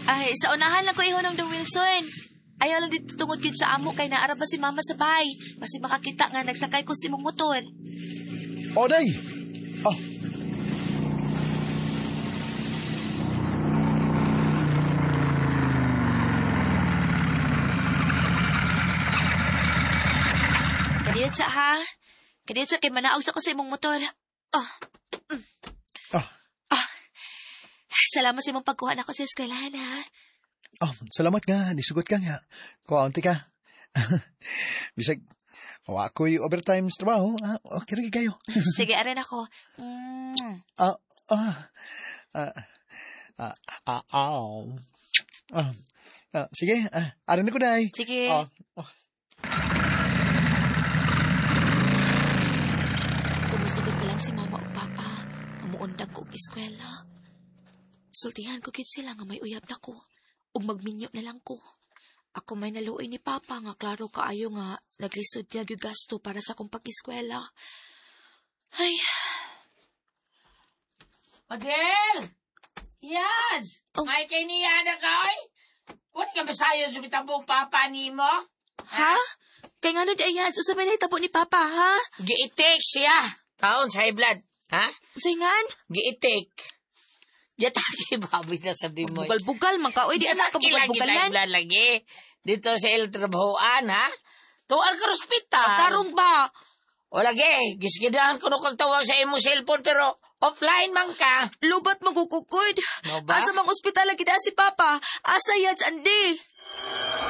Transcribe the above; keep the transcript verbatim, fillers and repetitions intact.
Ay, sa unahan lang ko ihunong Dong Wilson. Ayaw lang dito tungod gid sa amo kay naara ba si mama sa bahay. Kasi makakita nga nagsakay ko si mong motor. O, day! Ah, Kadiyot sa ha? Kadiyot sa kay manaog sa ko sa imong motor. Oh, ah, salamat sa imong pagkuha na ko sa eskwelahan ha. ah, salamat nga, nisugot ka nga. Kuwaunti ka. Bisag, mawa ko'y overtime sa trabaho. Ah, okay rin kayo. Sige, arin ako. Mm. Ah, ah, ah, ah, ah, ah, ah, ah, sige, ah, arin ako, day. Sige. Ah, ah. Kumusugod pa lang si mama o papa. Mamuundang ko og eskwela. Sultihan ko kit sila nga may uyab na ko. Ug magminyo na lang ko. Ako may naluoy ni papa nga klaro kaayo nga naglisod niya gyud gasto para sa akong pag-eskwela. Ay. Adel! Yan! Oh. Ay, kay niya na ka, oy! Wala ka basayon sa bitabong papa ni mo? Ha? Kay nga no di ayan, usabay na itabo ni papa, ha? Giitik siya! Taon sa high blood, ha? Saingan? Giitik. Yataki baboy na sa di mo. Bugal-bugal, man ka. Uy, di anak ka Yataki lagi sa bugal-bugal high yan. blood lagi. Dito sa il trabahoan, ha? Tuwal ka hospital. Karong ba? O lagi, gisgidahan ko nung kagtawag sa imo cellphone pero offline man ka. Lubat magukukod. No ba? Asa mang ospital lagi na si papa. Asa yads andi.